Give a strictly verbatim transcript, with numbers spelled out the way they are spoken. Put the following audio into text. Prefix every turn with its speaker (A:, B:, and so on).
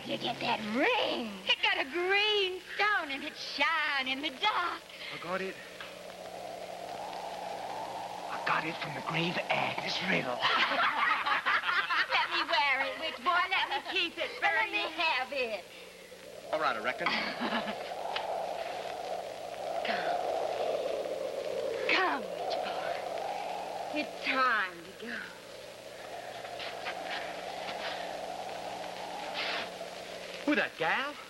A: did you get that ring?
B: It got a green stone and it shine in the dark.
C: I got it. I got it from the grave Agnes Riddle.
B: Let me wear it, witch boy. Let me keep it. Let me have it.
C: All right, I reckon.
B: Come. Come, witch boy. It's time to go.
C: Who that gal?